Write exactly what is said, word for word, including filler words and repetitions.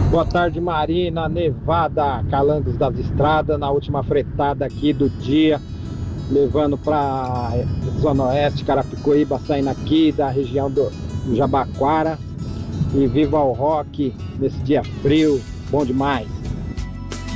Boa tarde, Marina, Nevada, Calangos das Estradas, na última fretada aqui do dia, levando para Zona Oeste, Carapicuíba, saindo aqui da região do Jabaquara. E viva o rock nesse dia frio, bom demais.